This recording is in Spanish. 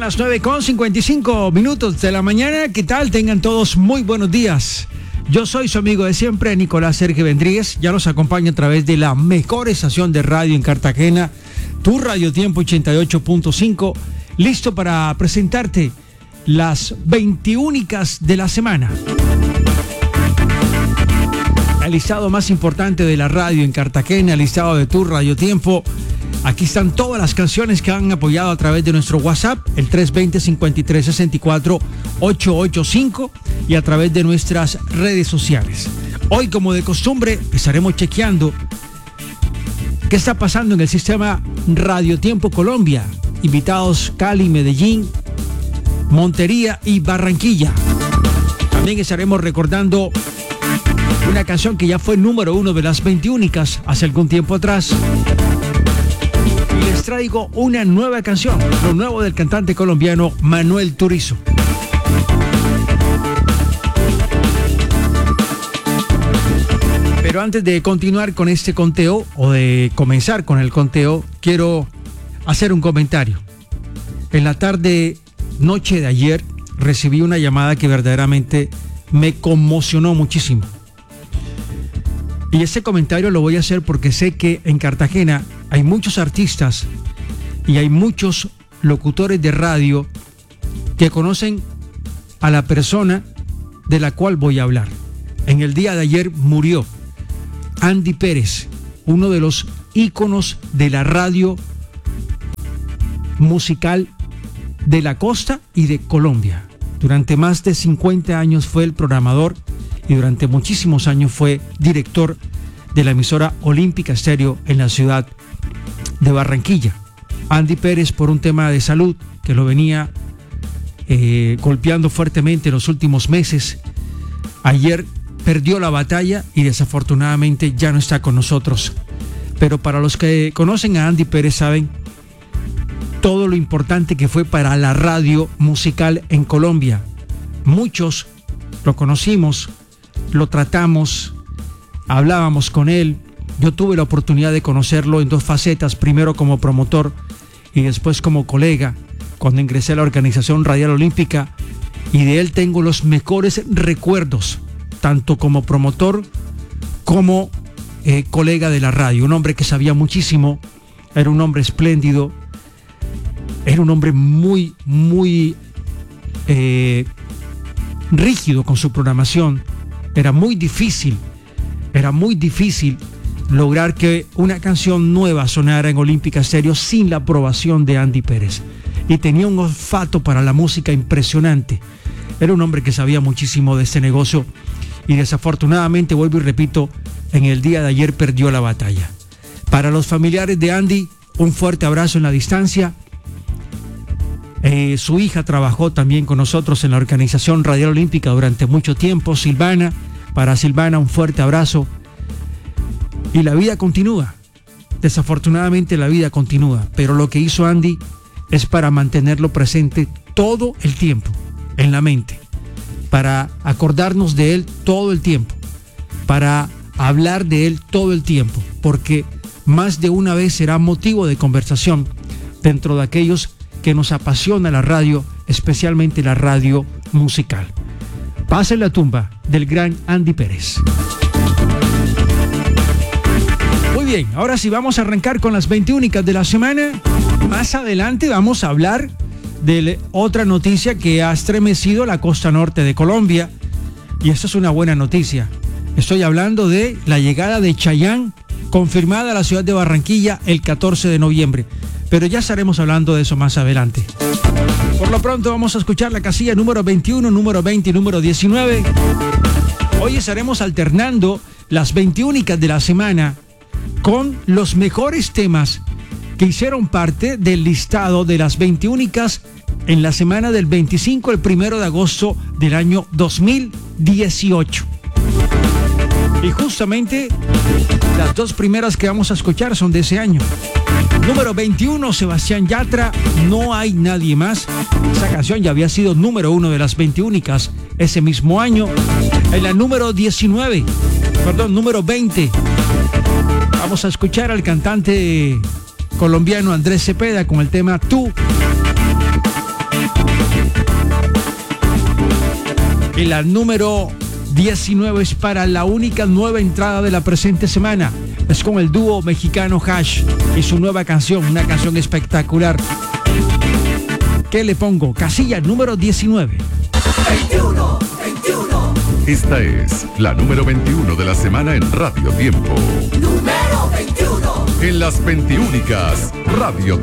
las 9:55 de la mañana. ¿Qué tal? Tengan todos muy buenos días. Yo soy su amigo de siempre, Nicolás Sergio Vendríguez. Ya los acompaño a través de la mejor estación de radio en Cartagena, tu Radio Tiempo 88.5. Listo para presentarte las 21 de la semana. El listado más importante de la radio en Cartagena, el listado de tu Radio Tiempo. Aquí están todas las canciones que han apoyado a través de nuestro WhatsApp, el 320-5364-885, y a través de nuestras redes sociales. Hoy, como de costumbre, estaremos chequeando qué está pasando en el sistema Radio Tiempo Colombia. Invitados Cali, Medellín, Montería y Barranquilla. También estaremos recordando una canción que ya fue número 1 de las 21 hace algún tiempo atrás. Y les traigo una nueva canción, lo nuevo del cantante colombiano Manuel Turizo. Pero antes de continuar con este conteo, o de comenzar con el conteo, quiero hacer un comentario. En la tarde, noche de ayer, recibí una llamada que verdaderamente me conmocionó muchísimo. Y ese comentario lo voy a hacer porque sé que en Cartagena hay muchos artistas y hay muchos locutores de radio que conocen a la persona de la cual voy a hablar. En el día de ayer murió Andy Pérez, uno de los íconos de la radio musical de la costa y de Colombia. Durante más de 50 años fue el programador y durante muchísimos años fue director de la emisora Olímpica Estéreo en la ciudad de Barranquilla. Andy Pérez, por un tema de salud que lo venía golpeando fuertemente en los últimos meses, ayer perdió la batalla y desafortunadamente ya no está con nosotros. Pero para los que conocen a Andy Pérez saben todo lo importante que fue para la radio musical en Colombia. Muchos lo conocimos, lo tratamos, hablábamos con él. Yo tuve la oportunidad de conocerlo en dos facetas, primero como promotor y después como colega, cuando ingresé a la organización Radial Olímpica, y de él tengo los mejores recuerdos, tanto como promotor como colega de la radio. Un hombre que sabía muchísimo, era un hombre espléndido, era un hombre muy rígido con su programación. Era muy difícil lograr que una canción nueva sonara en Olímpica Estéreo sin la aprobación de Andy Pérez. Y tenía un olfato para la música impresionante. Era un hombre que sabía muchísimo de este negocio y desafortunadamente, vuelvo y repito, en el día de ayer perdió la batalla. Para los familiares de Andy, un fuerte abrazo en la distancia. Su hija trabajó también con nosotros en la organización Radial Olímpica durante mucho tiempo, Silvana. Para Silvana, un fuerte abrazo. Y la vida continúa. Desafortunadamente la vida continúa. Pero lo que hizo Andy es para mantenerlo presente todo el tiempo en la mente. Para acordarnos de él todo el tiempo. Para hablar de él todo el tiempo. Porque más de una vez será motivo de conversación dentro de aquellos que nos apasiona la radio, especialmente la radio musical. Paz en la tumba del gran Andy Pérez. Muy bien, ahora sí vamos a arrancar con las 21 de la semana. Más adelante vamos a hablar de otra noticia que ha estremecido la costa norte de Colombia. Y esta es una buena noticia. Estoy hablando de la llegada de Chayanne, confirmada a la ciudad de Barranquilla el 14 de noviembre. Pero ya estaremos hablando de eso más adelante. Por lo pronto vamos a escuchar la casilla número 21, número 20 y número 19. Hoy estaremos alternando las 21 de la semana con los mejores temas que hicieron parte del listado de las 21 en la semana del 25 al 1 de agosto del año 2018. Y justamente las dos primeras que vamos a escuchar son de ese año. Número 21, Sebastián Yatra, No hay nadie más. Esa canción ya había sido número 1 de las 21 ese mismo año. En la número 20, vamos a escuchar al cantante colombiano Andrés Cepeda con el tema Tú. Y la número 19 es para la única nueva entrada de la presente semana. Es con el dúo mexicano Hash y su nueva canción, una canción espectacular. ¿Qué le pongo? Casilla número 19. 21. Esta es la número 21 de la semana en Radio Tiempo. Número 21. En las 21 Radio Tiempo.